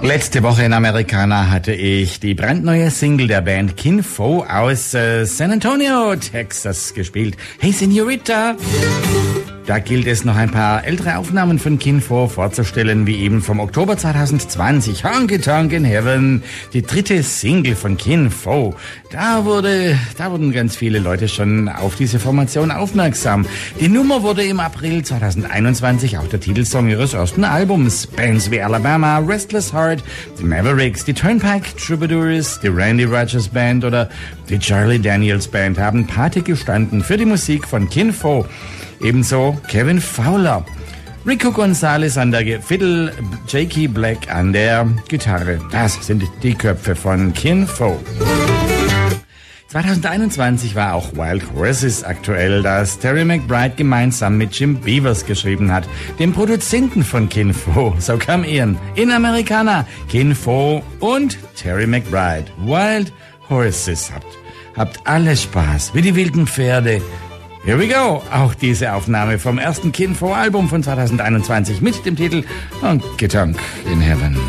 Letzte Woche in Americana hatte ich die brandneue Single der Band Kin Pho aus San Antonio, Texas gespielt. Hey Senorita! Da gilt es noch ein paar ältere Aufnahmen von Kin Pho vorzustellen, wie eben vom Oktober 2020, Honky Tonk in Heaven, die dritte Single von Kin Pho. Da wurden ganz viele Leute schon auf diese Formation aufmerksam. Die Nummer wurde im April 2021 auch der Titelsong ihres ersten Albums. Bands wie Alabama, Restless Heart, die Mavericks, die Turnpike Troubadours, die Randy Rogers Band oder die Charlie Daniels Band haben Pate gestanden für die Musik von Kin Pho. Ebenso Kevin Fowler, Rico Gonzalez an der Fiddle, Jakey Black an der Gitarre. Das sind die Köpfe von Kin Pho. 2021 war auch Wild Horses aktuell, das Terry McBride gemeinsam mit Jim Beavers geschrieben hat, dem Produzenten von Kin Pho. So kam Ian in Americana, Kin Pho und Terry McBride. Wild Horses. Habt alle Spaß, wie die wilden Pferde. Here we go! Auch diese Aufnahme vom ersten Kin Pho Album von 2021 mit dem Titel Honky Tonk in Heaven.